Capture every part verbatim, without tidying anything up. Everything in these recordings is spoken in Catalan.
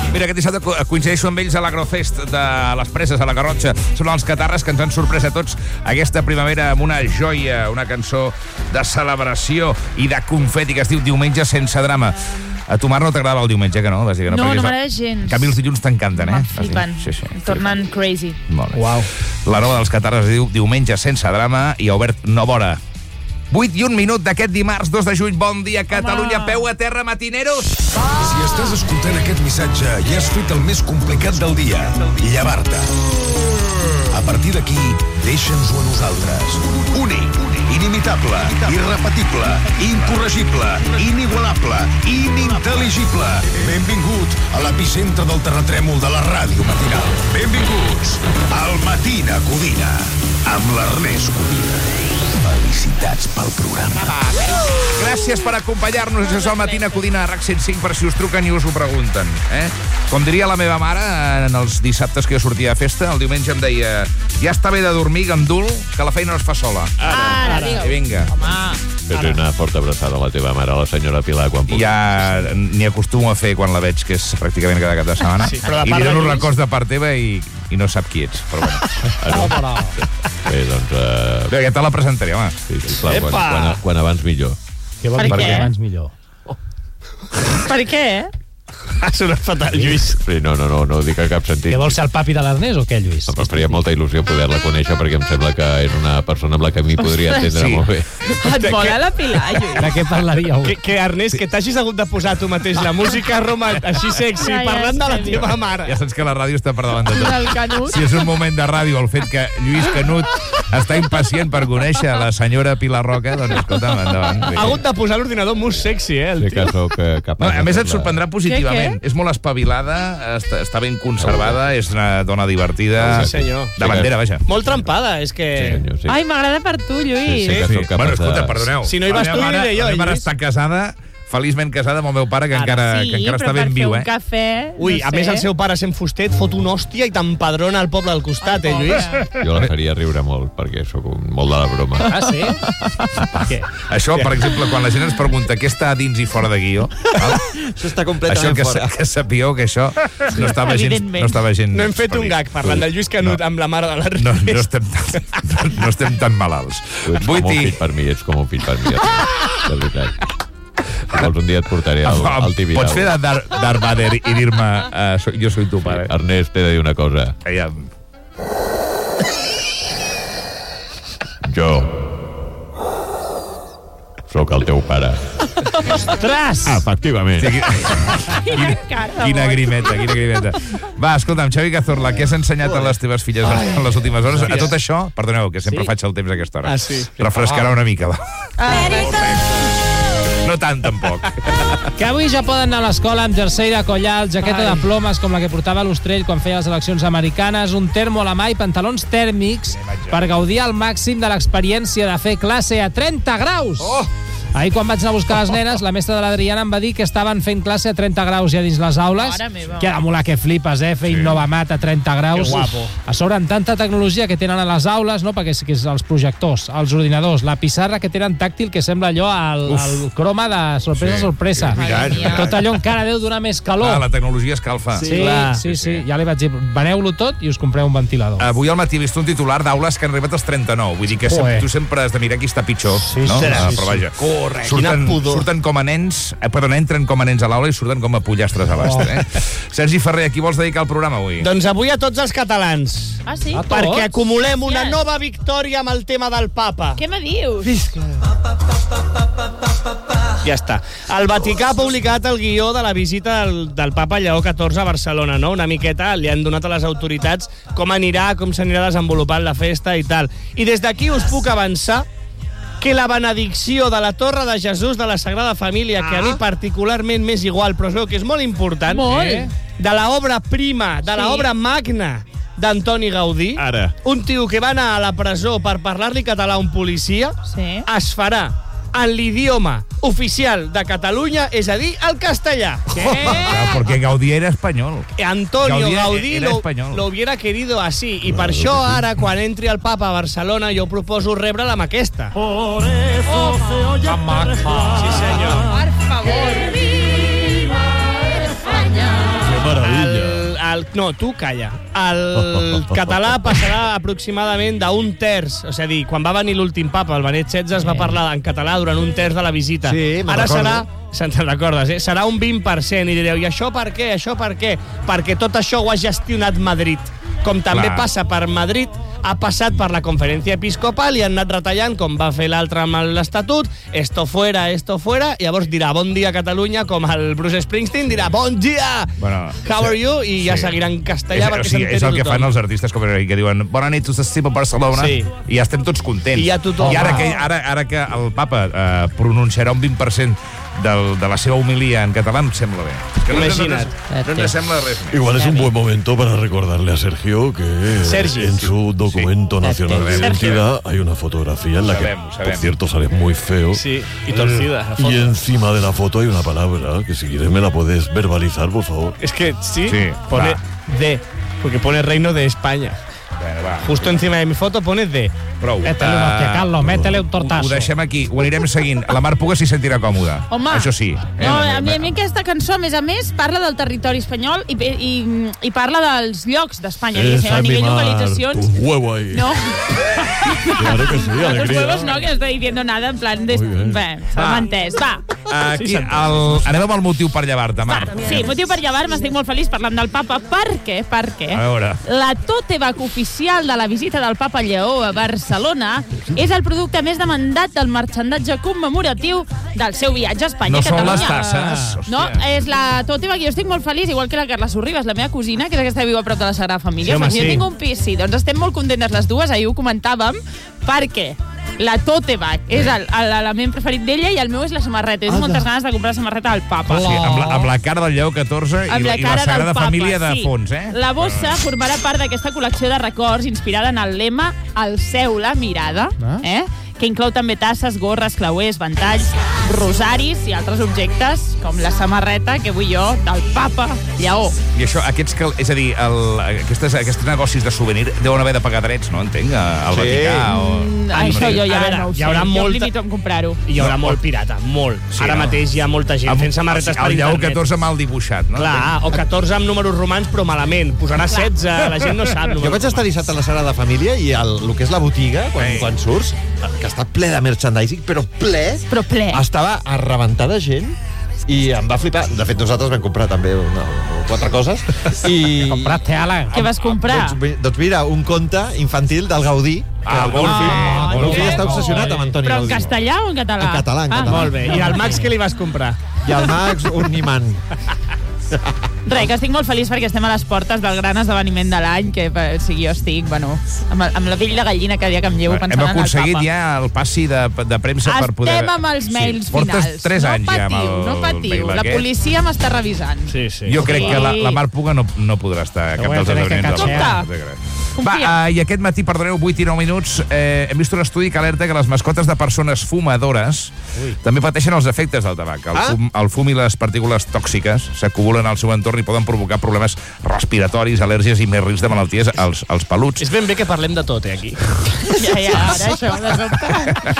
Mira, aquest dissabte coincideixo amb ells a l'Agrofest de les Preses, a la Garrotxa. Són els Catarres que ens han sorprès a tots aquesta primavera amb una joia, una cançó de celebració i de confeti que es diu Diumenge sense drama. A tu, Mar, no t'agradava el diumenge, que no? Vas dir que no, no, no m'agrada gens. En canvi, els dilluns t'encanten, eh? Em flipen. Sí, sí. Em tornen crazy. Molt bé. Uau. La nova dels Catarres es diu Diumenge sense drama i ha obert nova hora. vuit i un minut d'aquest dimarts dos de juny. Bon dia, Catalunya. Peu a terra, matineros. Si estàs escoltant aquest missatge i has fet el més complicat del dia, llevar-te. A partir d'aquí, deixa'ns-ho a nosaltres. Únic, inimitable, irrepetible, incorregible, inigualable, inintel·ligible. Benvingut a l'epicentre del terratrèmol de la ràdio matinal. Benvinguts al Matina Codina, amb l'Ernest Codina. Felicitats pel programa. Gràcies per acompanyar-nos. Això és el Matina Codina a RAC cent cinc, per si us truquen i us ho pregunten. Eh? Com diria la meva mare, en els dissabtes que jo sortia de festa, el diumenge em deia: ja està bé de dormir, gandul, que la feina no es fa sola. Ara, ara. I vinga. Fes una forta abraçada a la teva mare, a la senyora Pilar, quan pugui. Ja n'hi acostumo a fer quan la veig, que és pràcticament cada cap de setmana. Sí, però de I part li de dono Lluís- records de part teva i, i no sap qui ets. Però bueno. No, però... Bé, doncs... Uh, Bé, ja te la presentaré, home. sí, sí, clar, quan, Epa! quan, quan abans millor. Què vol Per dir què? que abans millor? Per què, eh? Ha sonat fatal, Lluís. Sí, no, no, no, no ho dic a cap sentit. Què vols ser el papi de l'Ernest o què, Lluís? Em faria molta il·lusió poder-la conèixer perquè em sembla que és una persona amb la que a mi podria entendre Sí. molt bé. Et vola la Pilar, Lluís. De què parlaríeu? Que, que Ernest, que t'hagis hagut de posar tu mateix la música romàntica així sexy, Ja, ja parlant de la sé. teva mare. Ja saps que la ràdio està per davant de tot. El Canut. Si és un moment de ràdio, el fet que Lluís Canut està impacient per conèixer la senyora Pilar Roca, doncs escolta'm, endavant. Ha hagut de posar l'ordinador mus sexy, eh, el Sé tio. que sóc eh, capaç... No, a més, de et fer-la. sorprendrà positivament. Què, És molt espavilada, està, està ben conservada, és una dona divertida. Sí, senyor. De bandera, vaja. Molt trempada, és que... Sí, senyor, sí. Ai, m'agrada per tu, Lluís. Sí, sí, que Sí. sóc capaç Bueno, escolta, de... perdoneu. Si no hi vas La tu, meva hi aniré jo, La meva mare Lluís. està casada, feliçment casada amb el meu pare, que Ara, encara, Sí, que encara però està ben per viu, fer eh? un cafè, Ui, no a sé. més el seu pare sent fustet fot una hòstia i t'empadrona el poble al costat, eh, Lluís? Jo la faria riure molt, perquè sóc un, molt de la broma. Ah, sí? Per què? Això, per exemple, quan la gent ens pregunta què està a dins i fora de guió, val? Això està això completament que, fora. sa- que sapigueu que això no estava gens... Evidentment. No, estava gens No hem fet un previst. gag parlant del Lluís Canut No. amb la mare de No, l'Ernest. no, estem tan, no, no estem tan malalts. Tu ets Vuit com un i... fill per mi, ets com un fill per mi. De veritat. Si vols, un dia et portaré al, al Tibidabo. Pots fer de Dar Darth Vader i dir-me uh, so, jo soy tu pare? Ernest, t'he de dir una cosa. Aviam. Jo sóc el teu pare. Ostres! Ah, efectivament. Sí, Quina cara, quina boi. grimeta, quina grimeta. Va, escolta'm, Xavi Cazorla, què has ensenyat a les teves filles en les últimes hores? A tot això, perdoneu, que sempre Sí. faig el temps a aquesta hora. Ah, sí. Refrescarà una mica, va. No tant, tampoc. Que avui ja poden anar a l'escola amb jersei de coll alt, jaqueta de plomes com la que portava l'Ostrell quan feia les eleccions americanes, un termo a la mà i pantalons tèrmics per gaudir al màxim de l'experiència de fer classe a trenta graus. Oh! Ahir, quan vaig anar a buscar les nenes, la mestra de l'Adriana em va dir que estaven fent classe a trenta graus ja dins les aules. Mare meva. Que ha de molar que flipes, eh? Fer Innovamat a trenta graus. Que guapo. A sobre, amb tanta tecnologia que tenen a les aules, no? Perquè és, que és els projectors, els ordinadors, la pissarra que tenen tàctil, que sembla allò el, el croma de sorpresa Sí. a sorpresa. Sí, mira, mira. Tot allò encara deu donar més calor. Ah, la tecnologia escalfa. Sí, sí, clar. sí, sí. Ja li vaig dir, veneu-lo tot i us compreu un ventilador. Avui al matí he vist un titular d'aules que han arribat als trenta-nou. Vull dir que sem Joder. tu sempre has de mirar qui està pitjor. Sí, no? sí, Ah, sí, però sí. vaja. Correcte. Surten, Quina pudor. surten com a nens... Eh, perdona, entren com a nens a l'aula i surten com a pollastres a l'astre. Eh? Sergi Ferrer, a qui vols dedicar el programa avui? Doncs avui a tots els catalans. Ah, sí? A tots? Perquè acumulem una Hòstia. nova victòria amb el tema del papa. Què me dius? Ja està. El Vaticà ha publicat el guió de la visita del, del papa Lleó catorze a Barcelona, no? Una miqueta li han donat a les autoritats com anirà, com s'anirà desenvolupant la festa i tal. I des d'aquí us puc avançar que la benedicció de la Torre de Jesús de la Sagrada Família, que a mi particularment m'és igual, però es veu que és molt important, Molt. eh? de l'obra prima, de Sí. l'obra magna d'Antoni Gaudí, Ara. un tio que va anar a la presó per parlar-li català a un policia, Sí. es farà en l'idioma oficial de Catalunya, és a dir, el castellà. Ah, perquè Gaudí era espanyol. Antonio Gaudí Gaudí, era lo, espanyol. lo hubiera querido así. I per això ara, quan entri el papa a Barcelona, jo proposo rebre'l amb aquesta. Oh, Que maca. Sí, senyor. per favor. El el, no, tu calla. El català passarà aproximadament d'un terç. És a dir, quan va venir l'últim papa, el Benet setze, es va parlar en català durant un terç de la visita. Sí, me'n Ara recordo. serà... Se'n te'n recordes, eh? Serà un vint per cent. I direu, i això per què? Això per què? Perquè tot això ho ha gestionat Madrid. Com també Clar. passa per Madrid, ha passat per la conferència episcopal i han anat retallant, com va fer l'altre amb l'Estatut, esto fuera, esto fuera, i llavors dirà bon dia Catalunya, com el Bruce Springsteen dirà bon dia, Bueno, how are you? I ja sí. seguirà en castellà És, perquè o sigui, és el s'entén que tothom. fan els artistes com que diuen bona nit, us estimo Barcelona, Sí. i ja estem tots contents. I ja tothom- I ara, Home. que, ara, ara que el papa eh, pronunciarà un vint per cent del, de la seva homilia en català, em sembla bé. És que no, no, no, Imagina't. no, no ens sembla res més. Igual es un buen momento para recordarle a Sergio que Sergi. en su documento nacional de Sergio. identidad hay una fotografía en la que, Sabemos, por sabemos. cierto, sale muy feo. Sí, y torcida la foto. Y encima de la foto hay una palabra que si quieres me la puedes verbalizar, por favor. Es que sí, Sí, pone va. de, porque pone Reino de España. Bueno, va. Justo encima de mi foto pone de. Prou. Métele una hòstia, Carlos, métele un Ho, ho tortazo. deixem aquí, ho anirem seguint. La Mar Puga s'hi sentirà còmoda. Home. Això sí. Eh? No, a mi, a mi aquesta cançó, a més a més, parla del territori espanyol i, i, i parla dels llocs d'Espanya. Esa A es mi nivell mar, localitzacions... un huevo ahí. No, Claro que sí, los alegría. huevos no, que no estoy diciendo nada, en plan... De... Muy bien. Bé, se m'ha entès. Va, Aquí, el... anem amb el motiu per llevar-te, Mar. sí, motiu per llevar-me, estic molt feliç parlant del papa. Per què? Per què? A veure. La tote bag oficial de la visita del papa Lleó a Barcelona és el producte més demandat del marxandatge commemoratiu del seu viatge a Espanya No i són Catalunya. les tasses. Hòstia. No, és la tote bag. Jo estic molt feliç, igual que la Carla Sorribas, la meva cosina, que és aquesta que viu a prop de la Sagrada Família. Sí, home, jo sí. tinc un pis, sí. Doncs estem molt contentes les dues, ahir ho comentàvem, perquè la tote bag és el- l'element preferit d'ella i el meu és la samarreta. Jo tinc moltes ganes de comprar la samarreta del papa. Sí, amb, la, amb la cara del Lleó catorze i, Amb la i la cara del Sagrada papa, Família de sí. fons, eh? La bossa formarà part d'aquesta col·lecció de records inspirada en el lema "El seu, la mirada", eh? que inclou també tasses, gorres, clauers, ventalls, rosaris i altres objectes, com la samarreta que vull jo del papa Lleó. I això, aquests, cal- és a dir, el, aquestes, aquests negocis de souvenir deuen haver de pagar drets, no? Entenc, al Sí. Vaticà o... Mm, Ah, això no, jo ja a veure, no ho hi sé. haurà Jo molta- em limito a comprar-ho. I hi haurà molt pirata, molt. Sí, Ara no? mateix hi ha molta gent fent samarretes per el Lleó internet. catorze mal dibuixat, no? Clar, o catorze amb números romans, però malament. Posarà setze, la gent no sap. Jo vaig estar dissabte a la Sagrada Família i el, el que és la botiga, quan, Ei. quan surts, que està ple de merchandising, però ple, Però ple. estava a rebentar de gent i em va flipar. De fet, nosaltres vam comprar també una, quatre coses. I, Compraste, Alan. Què vas comprar? Doncs, doncs mira, un conte infantil del Gaudí. Ah, el meu molt fill, bé, el meu molt fill bé. està obsessionat amb Antoni Però en Gaudí. castellà o en català? En català, en Ah, català. Molt bé. I al Max què li vas comprar? I al Max un imant. Res, que estic molt feliç perquè estem a les portes del gran esdeveniment de l'any, que o sigui, jo estic, bueno, amb, amb la pell de gallina cada dia que em llevo Hem pensant en el aconseguit papa. ja el passi de, de premsa per poder... Estem amb els mails sí. Portes finals. tres no anys patiu, ja amb el no patiu. mail La aquest. policia m'està revisant. Sí, sí. Jo crec Sí. que la, la Mar Puga no, no podrà estar a cap voy a dels tener que esdeveniments. de la cachear. Mar. Va, Confia. uh, i aquest matí, perdoneu, vuit i nou minuts, eh, hem vist un estudi que alerta que les mascotes de persones fumadores Ui. també pateixen els efectes del tabac. El, Ah. fum, el fum i les partícules tòxiques s'acumulen al seu entorn i poden provocar problemes respiratoris, al·lèrgies i més risc de malalties als, als peluts. És ben bé que parlem de tot, eh, aquí. Ja, ja, ara això, de sobte.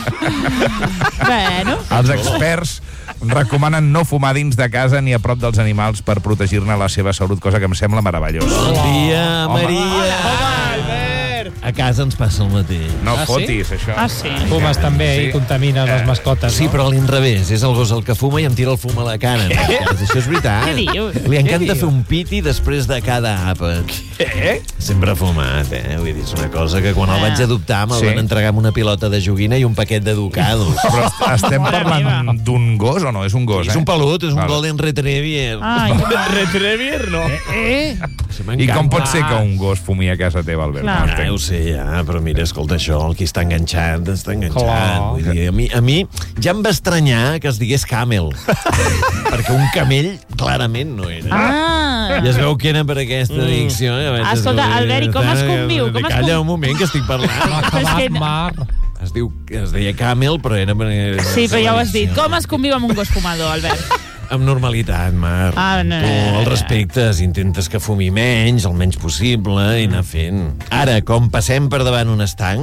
bueno, Els experts recomanen no fumar dins de casa ni a prop dels animals per protegir-ne la seva salut, cosa que em sembla meravellós. Bon dia, Home. Maria. Albert! A casa ens passa el mateix. No Ah, sí? fotis, això. ah, sí. Fumes també Sí. i contamines les mascotes, Sí, no? però a l'inrevés. És el gos el que fuma i em tira el fum a la cara. En aquest cas. Això és veritat. Què dius? Li encanta Què fer un piti després de cada àpat. Què? Sempre ha fumat, eh? Vull dir, és una cosa que quan el vaig adoptar me'l Sí. van entregar amb una pilota de joguina i un paquet de ducados. Però est- estem parlant d'un gos o no? És un gos, És eh? un pelut, és un Vale. Golden Retriever. Ai, Retrevier, no. Eh? Sí, I m'encanta. com pot ser que un gos fumi a casa teva, Albert? Clar. No Ja, entenc. ho sé, ja, però mira, escolta, això, el qui està enganxat, està enganxat. Clar. Vull dir, a mi, a mi ja em va estranyar que es digués camel, perquè un camell clarament no era. Ah, I es veu que era per aquesta addicció. Eh? Vaig Escolta, escoltar, Albert, i com es conviu? Com es Calla con- un moment, que estic parlant. Però és que- Mar. Es, diu, es deia camel, però era... Per... sí, però ja ho has dit. Com es conviu amb un gos fumador, Albert? Amb normalitat, Mar. Ah, no, no, Tu no, no. el respectes, intentes que fumi menys, el menys possible, i anar fent. Ara, com passem per davant un estanc,